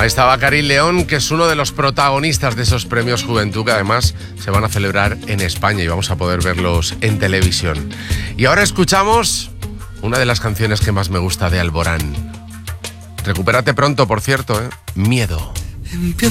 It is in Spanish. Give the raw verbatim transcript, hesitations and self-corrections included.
Ahí estaba Karim León, que es uno de los protagonistas de esos premios Juventud, que además se van a celebrar en España y vamos a poder verlos en televisión. Y ahora escuchamos una de las canciones que más me gusta de Alborán. Recupérate pronto, por cierto, ¿eh? Miedo. Empiezo